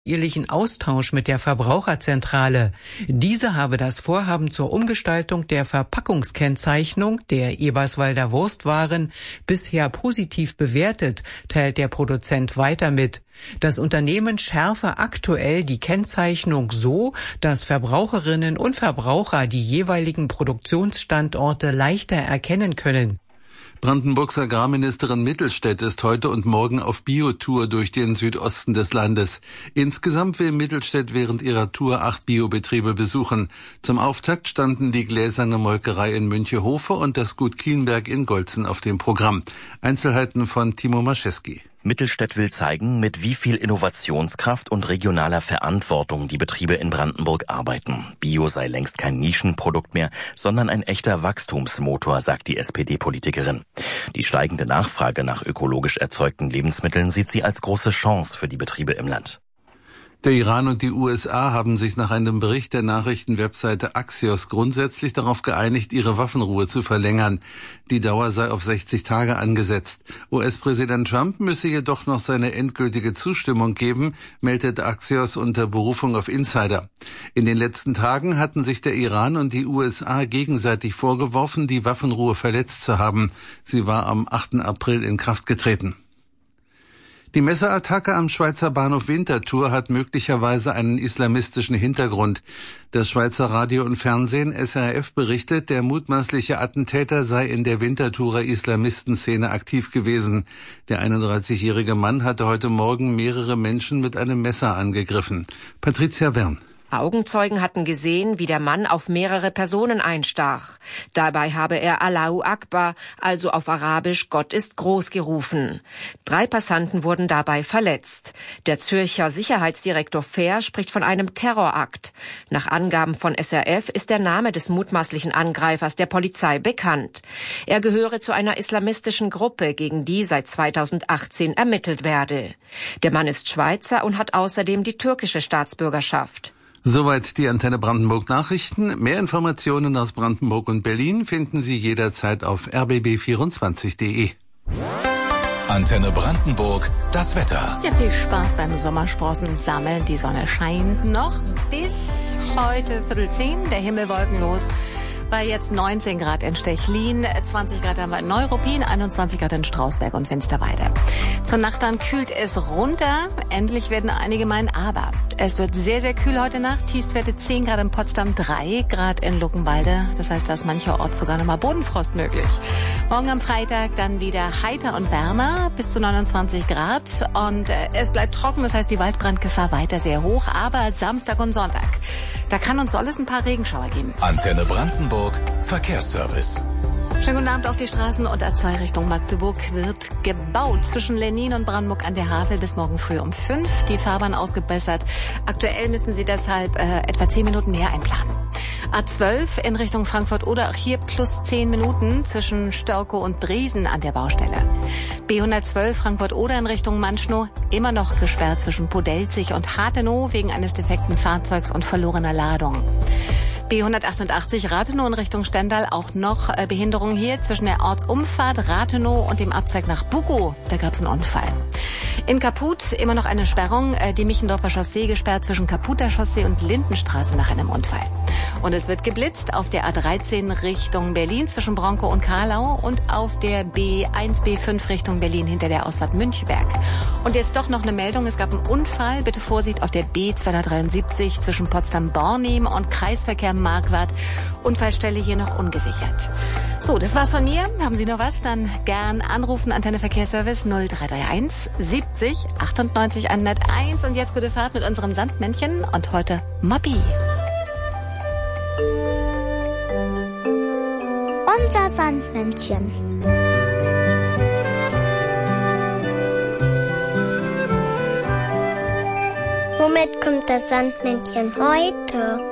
kontinuierlichen Austausch mit der Verbraucherzentrale. Diese habe das Vorhaben zur Umgestaltung der Verpackungskennzeichnung der Eberswalder Wurstwaren bisher positiv bewertet, teilt der Produzent weiter mit. Das Unternehmen schärfe aktuell die Kennzeichnung so, dass Verbraucherinnen und Verbraucher die jeweiligen Produktionsstandorte leichter erkennen können. Brandenburgs Agrarministerin Mittelstädt ist heute und morgen auf Biotour durch den Südosten des Landes. Insgesamt will Mittelstädt während ihrer Tour 8 Biobetriebe besuchen. Zum Auftakt standen die Gläserne Molkerei in Münchehofe und das Gut Kienberg in Golzen auf dem Programm. Einzelheiten von Timo Maschewski. Mittelstädt will zeigen, mit wie viel Innovationskraft und regionaler Verantwortung die Betriebe in Brandenburg arbeiten. Bio sei längst kein Nischenprodukt mehr, sondern ein echter Wachstumsmotor, sagt die SPD-Politikerin. Die steigende Nachfrage nach ökologisch erzeugten Lebensmitteln sieht sie als große Chance für die Betriebe im Land. Der Iran und die USA haben sich nach einem Bericht der Nachrichtenwebseite Axios grundsätzlich darauf geeinigt, ihre Waffenruhe zu verlängern. Die Dauer sei auf 60 Tage angesetzt. US-Präsident Trump müsse jedoch noch seine endgültige Zustimmung geben, meldet Axios unter Berufung auf Insider. In den letzten Tagen hatten sich der Iran und die USA gegenseitig vorgeworfen, die Waffenruhe verletzt zu haben. Sie war am 8. April in Kraft getreten. Die Messerattacke am Schweizer Bahnhof Winterthur hat möglicherweise einen islamistischen Hintergrund. Das Schweizer Radio und Fernsehen SRF berichtet, der mutmaßliche Attentäter sei in der Winterthurer Islamistenszene aktiv gewesen. Der 31-jährige Mann hatte heute Morgen mehrere Menschen mit einem Messer angegriffen. Patricia Wern. Augenzeugen hatten gesehen, wie der Mann auf mehrere Personen einstach. Dabei habe er Allahu Akbar, also auf Arabisch Gott ist groß, gerufen. 3 Passanten wurden dabei verletzt. Der Zürcher Sicherheitsdirektor Fehr spricht von einem Terrorakt. Nach Angaben von SRF ist der Name des mutmaßlichen Angreifers der Polizei bekannt. Er gehöre zu einer islamistischen Gruppe, gegen die seit 2018 ermittelt werde. Der Mann ist Schweizer und hat außerdem die türkische Staatsbürgerschaft. Soweit die Antenne Brandenburg Nachrichten. Mehr Informationen aus Brandenburg und Berlin finden Sie jederzeit auf rbb24.de. Antenne Brandenburg, das Wetter. Ja, viel Spaß beim Sommersprossen sammeln. Die Sonne scheint noch bis heute 9:15. Der Himmel wolkenlos. Bei jetzt 19 Grad in Stechlin, 20 Grad haben wir in Neuruppin, 21 Grad in Strausberg und Finsterwalde. Zur Nacht dann kühlt es runter. Endlich werden einige meinen, aber es wird sehr, sehr kühl heute Nacht. Tiefstwerte 10 Grad in Potsdam, 3 Grad in Luckenwalde. Das heißt, da ist mancherorts sogar nochmal Bodenfrost möglich. Morgen am Freitag dann wieder heiter und wärmer, bis zu 29 Grad. Und es bleibt trocken, das heißt, die Waldbrandgefahr weiter sehr hoch. Aber Samstag und Sonntag, da kann und soll es ein paar Regenschauer geben. Antenne Brandenburg, Verkehrsservice. Schönen guten Abend auf die Straßen. Und A2 Richtung Magdeburg wird gebaut. Zwischen Lennin und Brandenburg an der Havel bis morgen früh um 5. Die Fahrbahn ausgebessert. Aktuell müssen Sie deshalb etwa 10 Minuten mehr einplanen. A12 in Richtung Frankfurt oder auch hier plus 10 Minuten zwischen Störkow und Briesen an der Baustelle. B112 Frankfurt-Oder in Richtung Manschnow immer noch gesperrt zwischen Podelzig und Hathenow wegen eines defekten Fahrzeugs und verlorener Ladung. B188 Rathenow in Richtung Stendal auch noch Behinderung hier zwischen der Ortsumfahrt Rathenow und dem Abzweig nach Bukow. Da gab es einen Unfall. In Kaput immer noch eine Sperrung, die Michendorfer Chaussee gesperrt zwischen Kaputer Chaussee und Lindenstraße nach einem Unfall. Und es wird geblitzt auf der A13 Richtung Berlin zwischen Bronkow und Karlau und auf der B1, B5 Richtung Berlin hinter der Ausfahrt Münchberg. Und jetzt doch noch eine Meldung, es gab einen Unfall. Bitte Vorsicht auf der B273 zwischen Potsdam-Bornheim und Kreisverkehr Marquardt. Unfallstelle hier noch ungesichert. So, das war's von mir. Haben Sie noch was? Dann gern anrufen, Antenne Verkehrsservice 0331 70 98 101. Und jetzt gute Fahrt mit unserem Sandmännchen und heute Moppi. Unser Sandmännchen. Womit kommt das Sandmännchen heute?